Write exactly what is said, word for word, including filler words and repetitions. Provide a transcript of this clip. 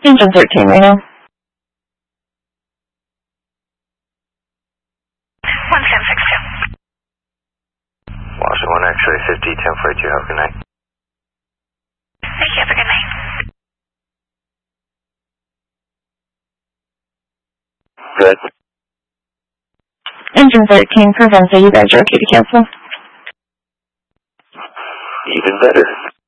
Engine thirteen, Reno. one ten six two. Washington one X-ray fifty, ten forty-two, have a good night. Thank you, have a good night. Good. Engine thirteen, Provenza, you guys are okay to cancel? Even better.